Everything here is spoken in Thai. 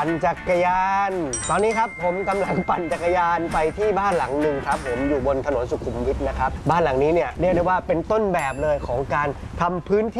ปั่นจักรยานตอนนี้ครับผมกำลังปั่นจักรยานไปที่บ้านหลังหนึ่งครับผมอยู่บนถนนสุขุมวิทนะครับบ้านหลังนี้เนี่ยเรียกได้ว่าเป็นต้นแบบเลยของการทำพื้นที่